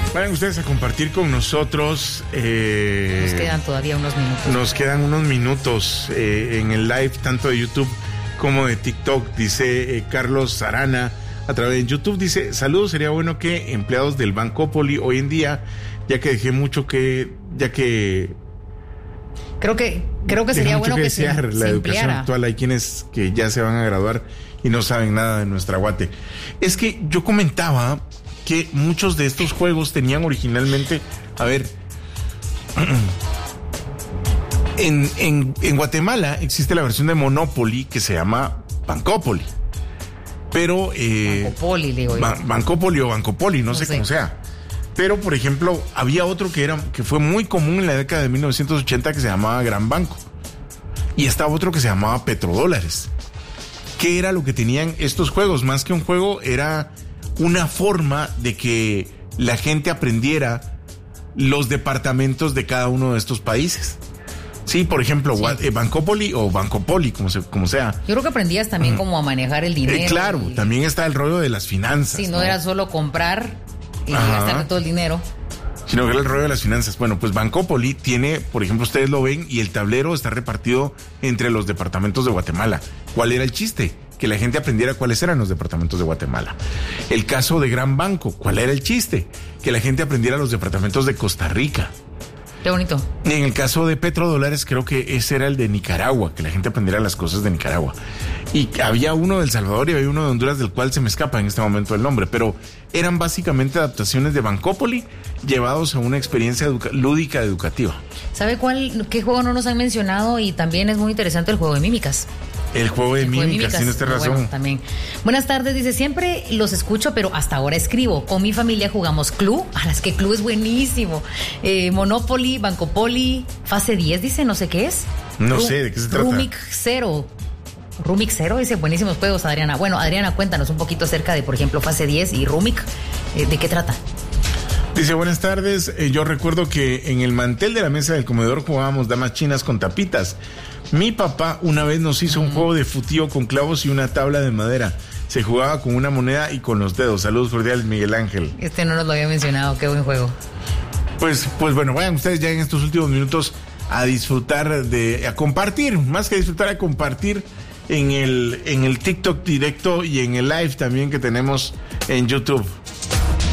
Vayan ustedes a compartir con nosotros. Nos quedan todavía unos minutos. Nos quedan unos minutos en el live, tanto de YouTube como de TikTok. Dice Carlos Arana a través de YouTube. Dice: saludos, sería bueno que empleados del Bancopoli hoy en día, ya que dejé mucho que... Creo que sería bueno que se la educación empleara. actual. Hay quienes que ya se van a graduar y no saben nada de nuestra Guate. Es que yo comentaba que muchos de estos juegos tenían originalmente, a ver, en Guatemala existe la versión de Monopoly que se llama Bancopoli, pero Bancopoli, digo yo. Bancopoli o Bancopoli, no sé cómo sea. Pero, por ejemplo, había otro que fue muy común en la década de 1980 que se llamaba Gran Banco. Y estaba otro que se llamaba Petrodólares. ¿Qué era lo que tenían estos juegos? Más que un juego, era una forma de que la gente aprendiera los departamentos de cada uno de estos países. Sí, por ejemplo, sí. Bancopoli o Bancopoli, como sea. Yo creo que aprendías también como a manejar el dinero. Claro, también está el rollo de las finanzas. Sí, no era solo comprar y gastar todo el dinero, sino que era el rollo de las finanzas. Bueno, pues Bancopoli tiene, por ejemplo, ustedes lo ven, y el tablero está repartido entre los departamentos de Guatemala. ¿Cuál era el chiste? Que la gente aprendiera cuáles eran los departamentos de Guatemala. El caso de Gran Banco, ¿cuál era el chiste? Que la gente aprendiera los departamentos de Costa Rica. Qué bonito. En el caso de Petrodólares, creo que ese era el de Nicaragua, que la gente aprendiera las cosas de Nicaragua. Y había uno de El Salvador y había uno de Honduras, del cual se me escapa en este momento el nombre, pero eran básicamente adaptaciones de Bancopoli llevados a una experiencia lúdica educativa. ¿Sabe qué juego no nos han mencionado? Y también es muy interesante el juego de mímicas. El juego de mímicas, tienes razón. Bueno, también. Buenas tardes, dice: siempre los escucho, pero hasta ahora escribo. Con mi familia jugamos Club. Es que Club es buenísimo. Monopoly, Bancopoli, Fase 10, dice, no sé qué es. No sé, ¿de qué se trata? Rumik Zero, dice, buenísimos juegos, Adriana. Bueno, Adriana, cuéntanos un poquito acerca de, por ejemplo, Fase 10 y Rumik. ¿De qué trata? Dice: buenas tardes, yo recuerdo que en el mantel de la mesa del comedor jugábamos damas chinas con tapitas. Mi papá una vez nos hizo un juego de futío con clavos y una tabla de madera. Se jugaba con una moneda y con los dedos. Saludos cordiales, Miguel Ángel. No nos lo había mencionado, qué buen juego. Pues bueno, vayan ustedes ya en estos últimos minutos a disfrutar a compartir, más que disfrutar, a compartir en el TikTok directo y en el live también que tenemos en YouTube.